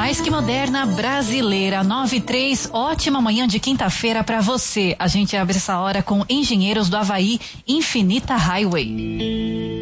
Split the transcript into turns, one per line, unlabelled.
mais que moderna, brasileira, 93, ótima manhã de quinta-feira pra você. A gente abre essa hora com Engenheiros do Havaí, Infinita Highway.